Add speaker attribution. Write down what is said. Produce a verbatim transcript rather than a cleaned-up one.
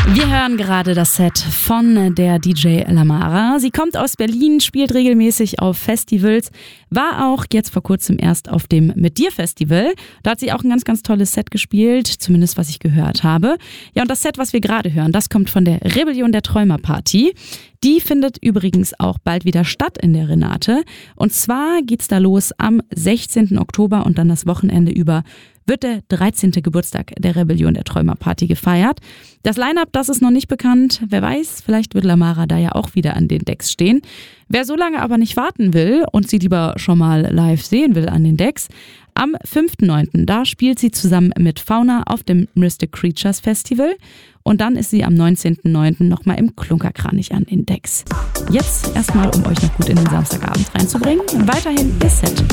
Speaker 1: Wir hören gerade das Set von der D J Lamara. Sie kommt aus Berlin, spielt regelmäßig auf Festivals, war auch jetzt vor kurzem erst auf dem Mit dir Festival. Da hat sie auch ein ganz, ganz tolles Set gespielt, zumindest was ich gehört habe. Ja, und das Set, was wir gerade hören, das kommt von der Rebellion der Träumer Party. Die findet übrigens auch bald wieder statt in der Renate. Und zwar geht's da los am sechzehnten Oktober und dann das Wochenende über wird der dreizehnte Geburtstag der Rebellion der Träumer Party gefeiert. Das Line-Up, das ist noch nicht bekannt. Wer weiß, vielleicht wird Lamara da ja auch wieder an den Decks stehen. Wer so lange aber nicht warten will und sie lieber schon mal live sehen will an den Decks, am fünften neunten da spielt sie zusammen mit Fauna auf dem Mystic Creatures Festival und dann ist sie am neunzehnten neunten nochmal im Klunkerkranich an den Decks. Jetzt erstmal, um euch noch gut in den Samstagabend reinzubringen, weiterhin das Set